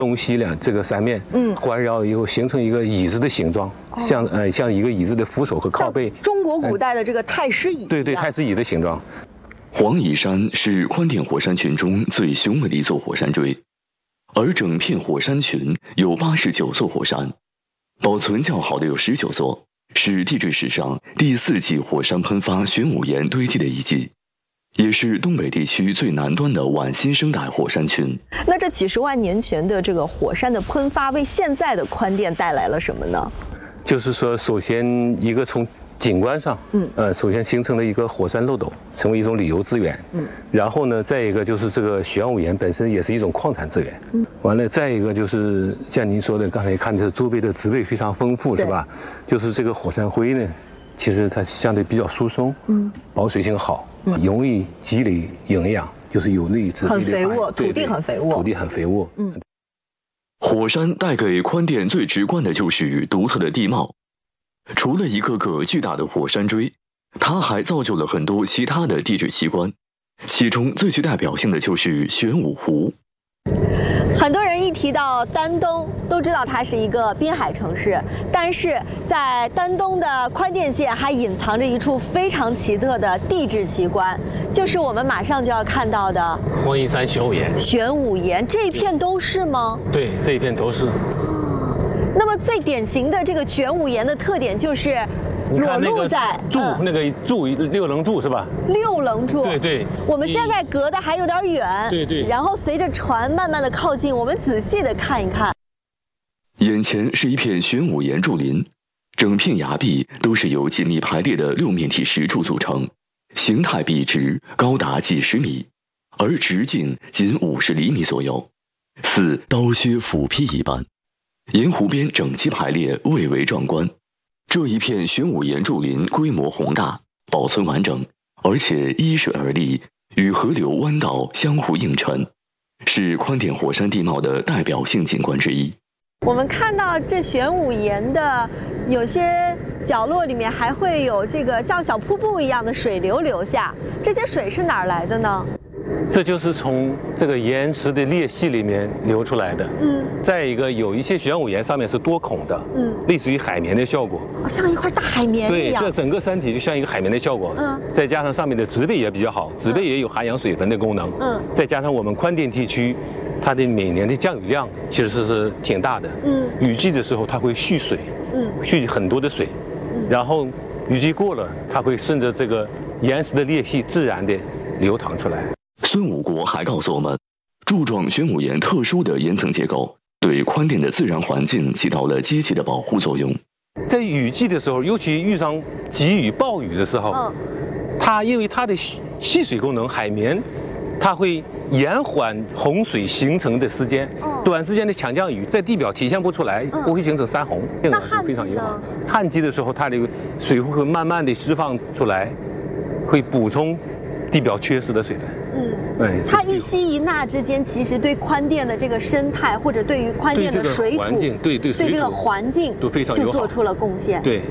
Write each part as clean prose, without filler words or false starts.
东西两这个三面，环绕以后形成一个椅子的形状，像一个椅子的扶手和靠背。 中国古代的这个太师椅。 对，太师椅的形状。 黄蚁山是宽甸火山群中最雄伟的一座火山锥，而整片火山群有89座火山，保存较好的有19座，是地质史上第4纪火山喷发玄武岩堆积的遗迹，也是东北地区最南端的晚新生代火山群。 那这几十万年前的这个火山的喷发，为现在的宽甸带来了什么呢？ 就是说，首先一个从景观上，首先形成了一个火山漏斗，成为一种旅游资源。然后呢，再一个就是这个玄武岩本身也是一种矿产资源。完了，再一个就是像您说的，刚才看的周边的植被非常丰富，是吧？就是这个火山灰呢，其实它相对比较疏松，保水性好，容易积累营养，就是有利于植被的很肥沃，土地很肥沃， 土地很肥沃。 火山带给宽甸最直观的就是独特的地貌。除了一个个巨大的火山锥，它还造就了很多其他的地质奇观，其中最具代表性的就是玄武湖。 很多人一提到丹东，都知道它是一个滨海城市，但是在丹东的宽甸县还隐藏着一处非常奇特的地质奇观，就是我们马上就要看到的黄银山玄武岩。 玄武岩这一片都是吗？ 对，这一片都是。 那么最典型的这个玄武岩的特点就是裸露在那个柱6棱柱是吧 ？6棱柱。 对。 我们现在隔得还有点远。 对。 然后随着船慢慢的靠近，我们仔细的看一看。 眼前是一片玄武岩柱林，整片崖壁都是由紧密排列的6面体石柱组成，形态笔直，高达几十米，而直径仅50厘米左右，似刀削斧劈一般。沿湖边整齐排列，蔚为壮观。这一片玄武岩柱林规模宏大，保存完整，而且依水而立，与河流弯道相互映衬，是宽甸火山地貌的代表性景观之一。 我们看到这玄武岩的有些角落里面还会有这个像小瀑布一样的水流流下，这些水是哪儿来的呢？ 这就是从这个岩石的裂隙里面流出来的。再一个，有一些玄武岩上面是多孔的，类似于海绵的效果， 像一块大海绵一样。 对，这整个山体就像一个海绵的效果。再加上上面的植被也比较好，植被也有含养水分的功能。再加上我们宽甸地区，它的每年的降雨量其实是挺大的。雨季的时候它会蓄水，蓄很多的水，然后雨季过了，它会顺着这个岩石的裂隙自然的流淌出来。 孙武国还告诉我们，柱状玄武岩特殊的岩层结构对宽甸的自然环境起到了积极的保护作用。 在雨季的时候，尤其遇上急雨暴雨的时候，它因为它的吸水功能，海绵它会延缓洪水形成的时间，短时间的强降雨在地表体现不出来，不会形成山洪，这个非常友好。旱季的时候，它的水会慢慢的释放出来，会补充地表缺失的水分。 它一吸一纳之间，其实对宽甸的这个生态，或者对于宽甸的水土， 对这个环境都非常友好， 就做出了贡献。 对。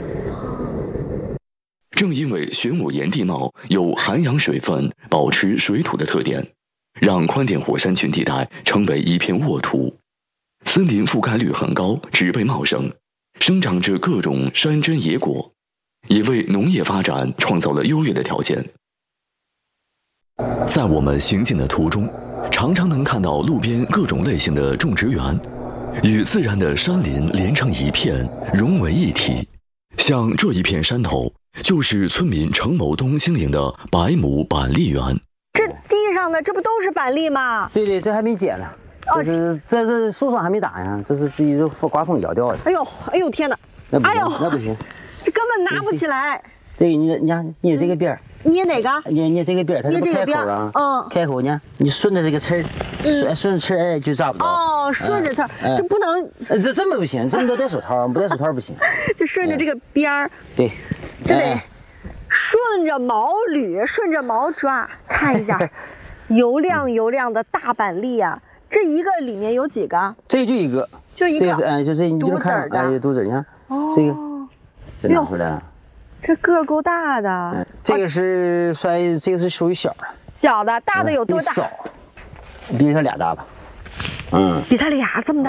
正因为玄武岩地貌有含养水分、保持水土的特点，让宽甸火山群地带成为一片沃土，森林覆盖率很高，植被茂盛，生长着各种山珍野果，也为农业发展创造了优越的条件。在我们行进的途中，常常能看到路边各种类型的种植园，与自然的山林连成一片，融为一体。像这一片山头，就是村民程某东经营的百亩板栗园。 这地上的这不都是板栗吗？ 对，这还没结呢，这树上还没打呀，这是自己就刮风摇掉的。 哎呦天哪！ 那不行， 这根本拿不起来。 这个你看捏这个边儿， 捏哪个？ 捏这个边儿，它是开口啊。开口呢，你顺着这个刺儿，顺着刺儿就扎不到。 顺着刺儿，这不能。 这么不行，这都戴手套，不戴手套不行。 就顺着这个边儿。 对， 这得顺着毛捋，顺着毛抓。看一下，油亮的大板栗啊！这一个里面有几个？ 这就一个， 就一个。 这是就这你就看，肚子，你看这个，这拿出来了。 这个儿够大的， 这个是这个是属于小的， 小的，大的有多大？ 少，比它俩大吧。 比它俩这么大。